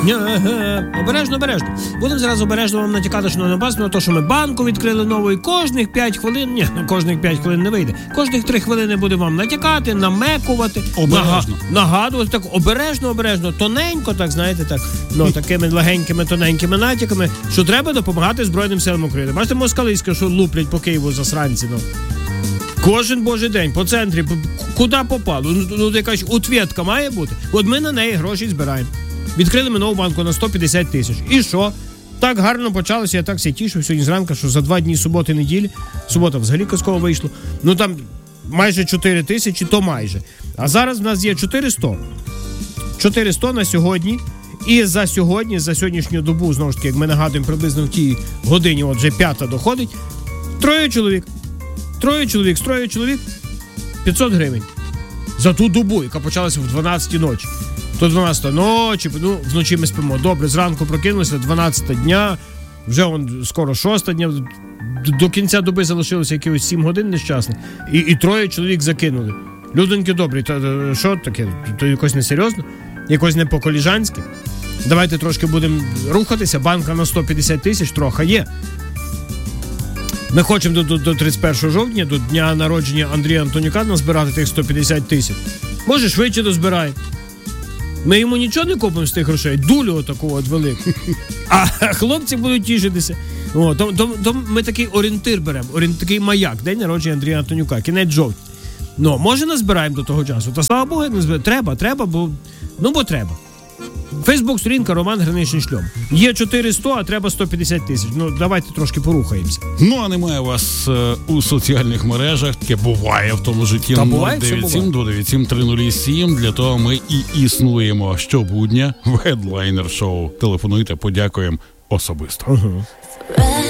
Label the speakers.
Speaker 1: Обережно. Будемо зараз обережно вам натякати, що на бас, то, що ми банку відкрили нову, і кожних 5 хвилин, кожних 5 хвилин не вийде. Кожних 3 хвилини буде вам натякати, намекувати, нагадувати, так обережно, тоненько, так, знаєте, так, такими легенькими, тоненькими натяками, що треба допомагати Збройним силам України. Бачите, москалиська, що луплять по Києву засранці, Кожен божий день по центрі, куди попало? Якась ответка має бути. От ми на неї гроші збираємо. Відкрили ми нову банку на 150 тисяч. І що? Так гарно почалося, я так все тішив сьогодні зранку, що за 2 дні суботи-неділі, субота взагалі казково вийшло, там майже 4 тисячі, то майже. А зараз в нас є 400. 400 на сьогодні. І за сьогоднішню добу, знову ж таки, як ми нагадуємо, приблизно в тій годині, от вже 5-та доходить, 3 чоловік, 500 гривень. За ту добу, яка почалася в 12-й ночі. То 12 ночі, вночі ми спимо. Добре, зранку прокинулися, 12 дня, вже скоро 6 дня, до кінця доби залишилося якихось 7 годин нещасних. І 3 чоловік закинули. Людоньки добрі, що таке? То якось несерйозно? Якось не по-коліжанськи? Давайте трошки будемо рухатися, банка на 150 тисяч трохи є. Ми хочемо до 31 жовтня, до дня народження Андрія Антонюка, назбирати тих 150 тисяч. Може, швидше дозбирає. Ми йому нічого не купимо з тих грошей, дулю отаку от велику. А хлопці будуть тішитися. То ми такий орієнтир беремо, такий маяк, день народження Андрія Антонюка, кінець жовтня. Може, назбираємо до того часу. Та слава Богу, як назбираємо. Треба, бо треба. Фейсбук-сторінка Роман Граничний Шльом. Є 400, а треба 150 тисяч. Давайте трошки порухаємося.
Speaker 2: А немає вас у соціальних мережах. Таке буває в тому житті. 097-297-3007. Для того ми і існуємо щобудня в Headliner Show. Телефонуйте, подякуємо особисто.